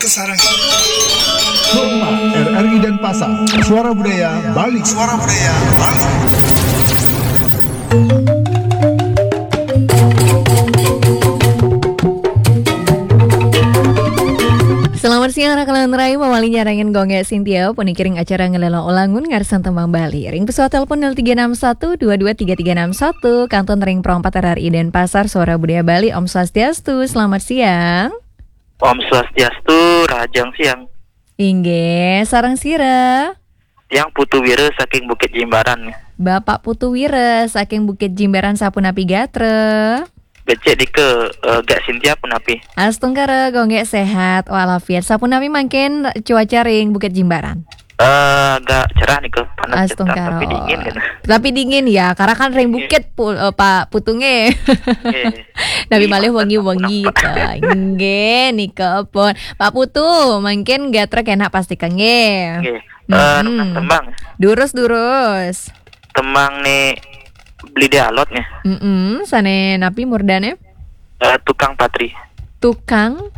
sarang. Norma RRI Denpasar, Suara Budaya Bali. Suara Budaya Bali. Selamat siang rakalan rai mawali nyarangan gongge Sintia punikiring acara ngelelo ulangun ngarsan tembang Bali. Ring pesawat telepon 0361223361 kanton ring perompat RRI Denpasar Suara Budaya Bali. Om Swastiastu, selamat siang. Om Swastiastu, rajang siang. Inge, sarang sira. Yang Putu Wira saking Bukit Jimbaran. Bapak Putu Wira saking Bukit Jimbaran sapunapi gatre. Becek di ke gak Sintia pun api. Astungkara gongge sehat walafiat sapunapi mangken cuaca ring Bukit Jimbaran. Agak cerah nih ke panas cetak, Astungkara. tapi dingin kan. Tapi dingin ya, karena kan ring bukit Pak Putunge. Tapi malih wangi-wangi gitu. Nggih nih kepon. Pak Putu, mungkin gatra enak pasti kange. Oke. Tembang. Durus. Tembang nih beli di alotnya. Sane napi murdane? Tukang Patri. Tukang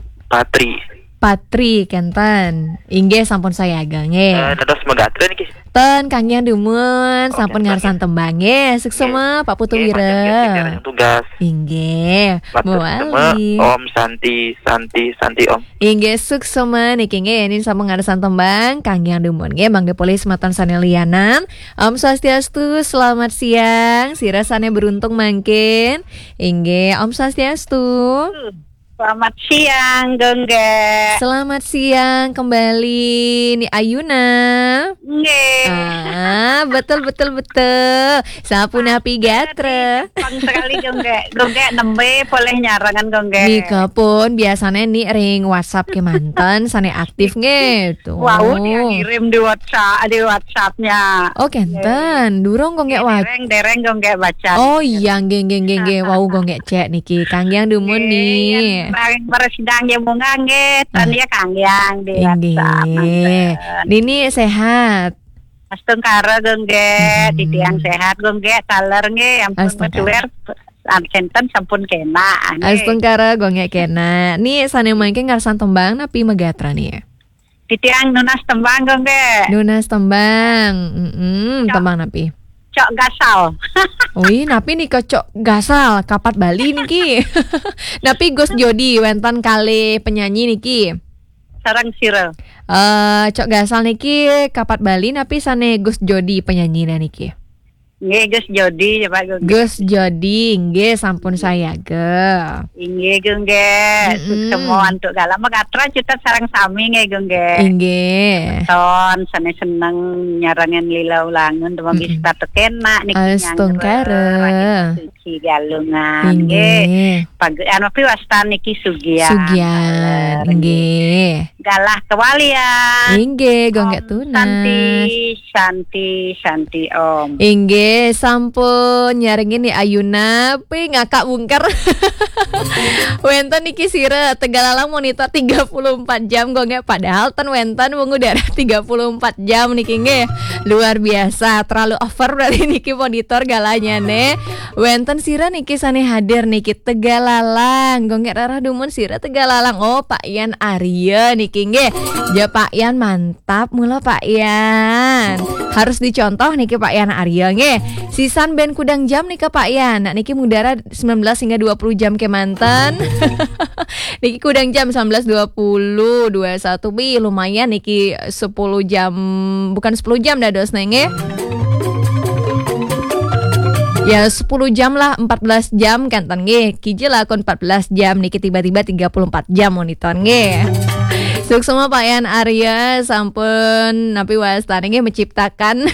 Patri kenten. Inggih sampun saya gange. Dados megatre nih. Ten kangyang demen sampun ngarsan tembange. Suksema Pak Putu Wira. Tugas. Inggih. Mawali. Om Santi Om. Inggih suksema niki nggih ini sampun ngarsan tembang kangyang demen nggih Mangga Polis Matan Sanelianan. Om Swastiastu, selamat siang. Sirasane beruntung mangkin. Inggih Om Swastiastu. Selamat siang, Gongge. Selamat siang kembali nih Ayuna. Nggih. Betul. Sapunapi gatre. Gampang sekali, Gongge. Gongge nembe boleh nyarangan, Gongge. Nika pun biasanya nih ring WhatsApp ke mantan sane aktif gitu. Wow, dia kirim di WhatsApp-nya. Oh, kenten. Durung kok nggak WhatsApp. Dereng Gongge baca. Oh iya, geng. Wow, kok nggak cek niki. Kangyang dumun nih. Para sidang yang mau nganget, tania kangyang di WhatsApp. Nini sehat. Astungkara Gongge, titiang sehat Gongge, taler nge, ampun betuer, kenten sampun kena. Astungkara gongge kena. Nih sane mangke ngarsan tembang napi megatra nih. Titiang nunas tembang Gongge. Nunas tembang. Tembang napi. Cok gasal. Wih, napi nih kocok gasal kapat Bali niki. Napi Gus Jodi wentan kali penyanyi niki. Sarang sira. Cok gasal niki kapat Bali napi sane Gus Jodi penyanyi niki. Nggih Gus Jodi coba Gongge. Gus Jodi nggih sampun saya ge. Nggih Gongge. Semua untuk galam megatra kita sareng sami nggih Gongge. Nggih. Ton sane seneng nyarangan lila ulangun demam bisa tekena niki Astungkara. Suci galungan nggih. Anu piwastan niki Sugian. Nggih. Galah kewalian. Nggih gongge tunas. Santi Om. Inggih sampun nyaringin nih Ayuna pi ngakak bungker. Wenten niki sira Tegalalang monitor 34 jam gongge padahal ten wenten wong udara 34 jam niki nggih. Luar biasa, terlalu over berarti niki monitor galanya nih. Wenten sira niki sane hadir niki Tegalalang gongge rarah dumun sira Tegalalang. Oh Pak Ian Arya niki nggih. Ya Pak Ian mantap mula Pak Ian. Harus dicontoh niki Pak Ian Arya nggih. Sisan ben kudang jam nih ke Pak Ian. Niki mudara 19 hingga 20 jam ke mantan. Niki kudang jam 19 20 21 bi lumayan niki 10 jam bukan 10 jam dah dos nenge. Ya 10 jam lah 14 jam kan nge. Kiji lakon 14 jam niki tiba-tiba 34 jam monitor nge. Suksema Pak Ian Arya sampun napi wastane nge menciptakan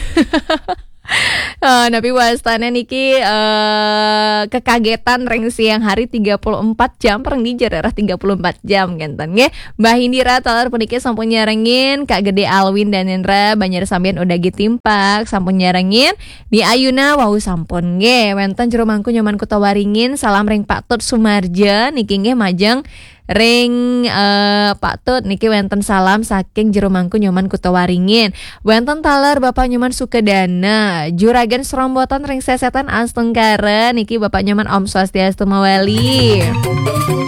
napi wastane niki kekagetan ring siang hari 34 jam perang di jarah 34 jam genten nge. Mbah Indira talar puniki sampun nyarengin Kak Gede Alwin dan Nendra banyak sampean udah gitimpak sampun nyarengin di Ayuna wau sampun nge. Wenten jero mangku nyaman kutawaringin salam ring Pak Tut Sumarja niki nge majeng ring Pak Tut niki wenten salam saking jero mangku nyoman kutawaringin. Wenten taler Bapak nyoman Sukedana juragan serombotan ring sesetan Astungkara niki Bapak nyoman Om Swastiastu mawali.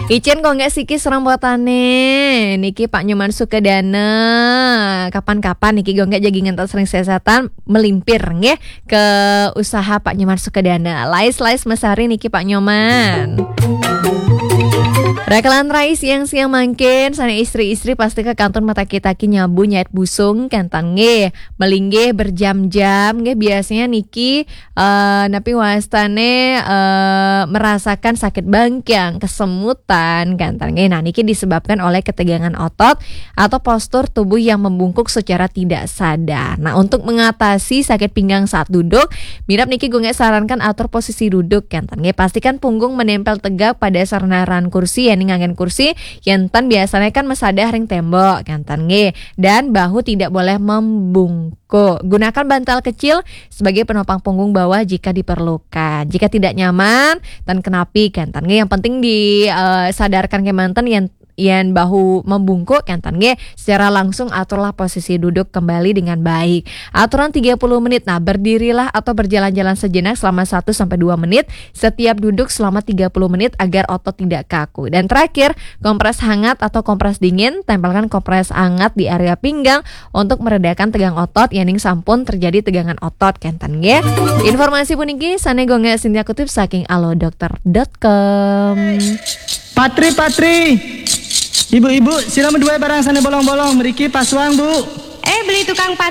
Icen kok nggak siki serang buatane niki Pak Nyoman Sukedana kapan-kapan niki gue nggak jadi ngentot sering kesehatan melimpir nggih ke usaha Pak Nyoman Sukedana lais mesari niki Pak Nyoman. Rakalan rai siang-siang mangkin sana istri-istri pasti ke kantor mata kita ki nyabu nyait busung kantan nge melingge berjam-jam nge biasanya niki napi wastane merasakan sakit bangkiang kesemutan kantan nge. Nah niki disebabkan oleh ketegangan otot atau postur tubuh yang membungkuk secara tidak sadar. Nah untuk mengatasi sakit pinggang saat duduk mirap niki gue sarankan atur posisi duduk kantan nge. Pastikan punggung menempel tegak pada sarnaran kursi yang ngangen kursi yang tan biasanya kan mesadah ring tembok kantan nge dan bahu tidak boleh membungkuk. Gunakan bantal kecil sebagai penopang punggung bawah jika diperlukan. Jika tidak nyaman dan kenapi kantan nge yang penting disadarkan ke mantan yang bahu membungkuk kantan nge secara langsung aturlah posisi duduk kembali dengan baik. Aturan 30 menit. Nah, berdirilah atau berjalan-jalan sejenak selama 1-2 menit setiap duduk selama 30 menit agar otot tidak kaku. Dan terakhir, kompres hangat atau kompres dingin, tempelkan kompres hangat di area pinggang untuk meredakan tegang otot yang sampun terjadi tegangan otot kantan nge. Informasi puniki sane gonga Sintia kutip saking alodokter.com. Patri. Ibu-ibu, sila menduai barang sana bolong-bolong, meriki pasuang bu. Beli tukang